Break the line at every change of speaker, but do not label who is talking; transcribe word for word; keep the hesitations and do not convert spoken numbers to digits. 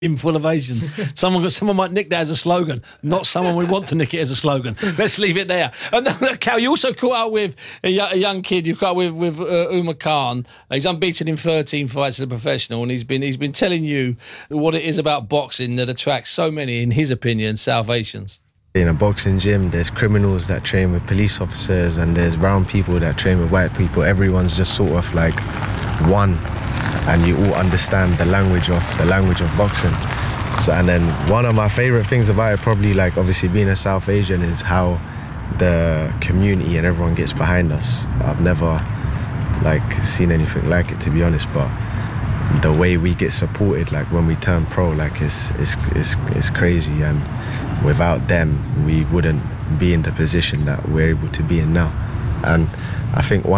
full of Asians. Someone, someone might nick that as a slogan. Not someone we want to nick it as a slogan. Let's leave it there. And then, Cal, you also caught up with a, a young kid. You caught up with with uh, Umar Khan. He's unbeaten in thirteen fights as a professional, and he's been he's been telling you what it is about boxing that attracts so many, in his opinion, South Asians.
In a boxing gym, there's criminals that train with police officers, and there's brown people that train with white people. Everyone's just sort of like one, and you all understand the language of the language of boxing. So, and then one of my favorite things about it, probably like obviously being a South Asian, is how the community and everyone gets behind us. I've never like seen anything like it, to be honest, but the way we get supported, like when we turn pro, like it's it's it's, it's crazy. And without them, we wouldn't be in the position that we're able to be in now. And I think one